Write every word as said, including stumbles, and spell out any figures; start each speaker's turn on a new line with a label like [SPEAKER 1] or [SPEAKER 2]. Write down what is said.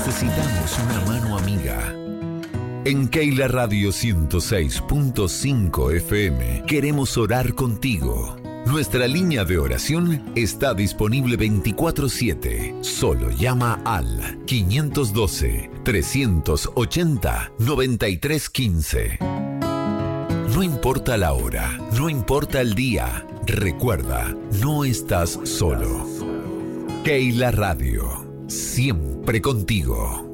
[SPEAKER 1] necesitamos una mano amiga. En Keila Radio ciento seis punto cinco F M queremos orar contigo. Nuestra línea de oración está disponible veinticuatro siete. Solo llama al quinientos doce, trescientos ochenta, noventa y tres quince. No importa la hora, no importa el día. Recuerda, no estás solo. Keila Radio, siempre contigo.